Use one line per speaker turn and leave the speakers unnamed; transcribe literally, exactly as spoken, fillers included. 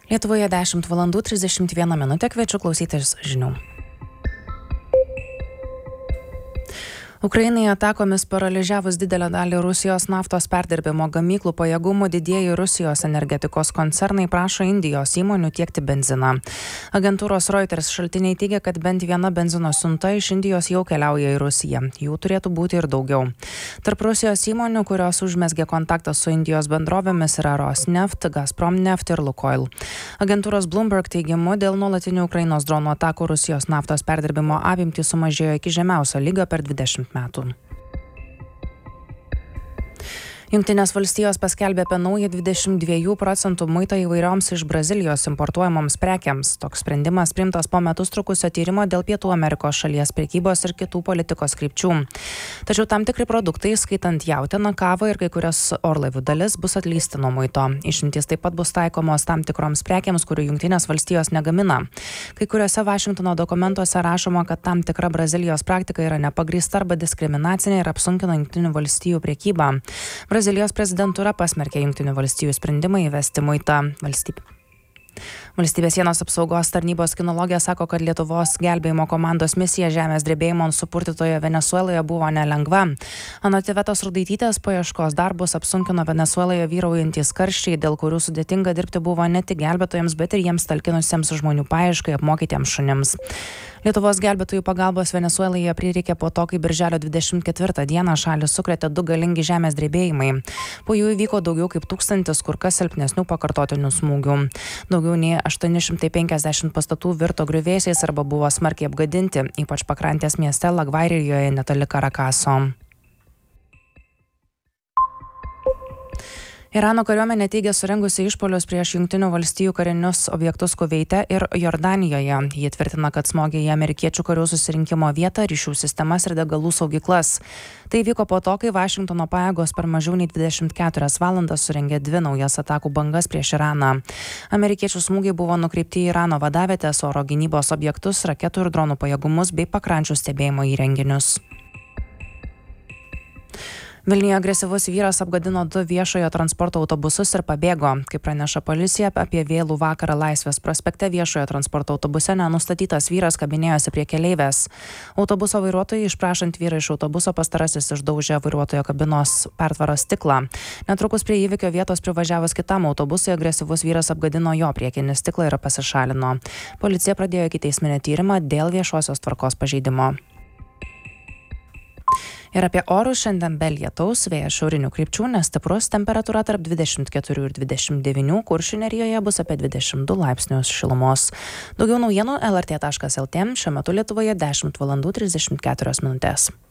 Lietuvoje dešimt valandų trisdešimt viena minutė, kviečiu klausytis žinių. Ukrainai atakomis paralyžiavus didelę dalį Rusijos naftos perdirbimo gamyklų pajėgumų, didieji Rusijos energetikos koncernai prašo Indijos įmonių tiekti benziną. Agentūros Reuters šaltiniai teigia, kad bent viena benzino siunta iš Indijos jau keliauja į Rusiją. Jų turėtų būti ir daugiau. Tarp Rusijos įmonių, kurios užmezgė kontaktą su Indijos bendrovėmis, yra Rosneft, Gazprom Neft ir Lukoil. Agentūros Bloomberg teigimu, dėl nuolatinių Ukrainos dronų atakų Rusijos naftos perdirbimo apimtys sumažėjo iki žemiausio lygio per dvidešimt metų. Jungtinės valstijos paskelbė apie naują dvidešimt dviejų procentų muitą įvairioms iš Brazilijos importuojamoms prekiams. Toks sprendimas priimtas po metus trukusio tyrimo dėl Pietų Amerikos šalies prekybos ir kitų politikos krypčių. Tačiau tam tikri produktai, skaitant jautieną, kavą ir kai kurias orlaivių dalis, bus atleisti nuo muito. Išimtys taip pat bus taikomos tam tikroms prekiams, kurių Jungtinės valstijos negamina. Kai kuriuose Vašingtono dokumentuose rašoma, kad tam tikra Brazilijos praktika yra nepagrįsta arba diskriminacinė ir apsunkina Jungtinių valstijų prekybą. Brazilijos prezidentūra pasmerkė Jungtinių valstijų sprendimą įvesti muitą valstybę. Valstybės sienos apsaugos tarnybos kinologė sako, kad Lietuvos gelbėjimo komandos misija žemės drebėjimo supurtytoje Venesueloje buvo nelengva. Anot Ivetos Rudaitytės, paieškos darbus apsunkino Venesueloje vyraujantys karščiai, dėl kurių sudėtinga dirbti buvo ne tik gelbėtojams, bet ir jiems talkinusiems žmonių paieškai apmokytiems šunims. Lietuvos gelbėtojų pagalbos Venesueloje prireikė po to, kai birželio dvidešimt ketvirtą dieną šalį sukrėtė du galingi žemės drebėjimai. Po jų įvyko daugiau kaip tūkstantis kur kas silpnesnių pakartotinių smūgių. Daugiau nei aštuoni šimtai penkiasdešimt pastatų virto griuvėsiais arba buvo smarkiai apgadinti, ypač pakrantės mieste Lagvairijoje netoli Karakaso. Irano kariuomenė teigia surengusi išpuolius prieš Jungtinių valstijų karinius objektus Kuveite ir Jordanijoje. Jie tvirtina, kad smogė į amerikiečių karių susirinkimo vietą, ryšių sistemas ir degalų saugyklas. Tai vyko po to, kai Vašingtono pajėgos per mažiau nei dvidešimt keturias valandas surengė dvi naujas atakų bangas prieš Iraną. Amerikiečių smūgiai buvo nukreipti į Irano vadavietės, oro gynybos objektus, raketų ir dronų pajėgumus bei pakrančių stebėjimo įrenginius. Vilniuje agresyvus vyras apgadino du viešojo transporto autobusus ir pabėgo. Kaip praneša policija, apie vėlų vakarą Laisvės prospekte viešojo transporto autobuse nenustatytas vyras kabinėjosi prie keleivės. Autobuso vairuotojai, išprašant vyrą iš autobuso, pastarasis išdaužė vairuotojo kabinos pertvaros stiklą. Netrukus prie įvykio vietos privažiavus kitam autobusui, agresyvus vyras apgadino jo priekinį stiklą ir pasišalino. Policija pradėjo ikiteisminį tyrimą dėl viešosios tvarkos pažeidimo. Ir apie orus: šiandien be lietaus, vėjas šiaurinių krypčių, nestiprus, temperatūra tarp dvidešimt keturių ir dvidešimt devynių, Kuršių nerijoje bus apie dvidešimt du laipsnius šilumos. Daugiau naujienų L R T taškas L T. Šiuo metu Lietuvoje dešimt valandų trisdešimt keturios minutės.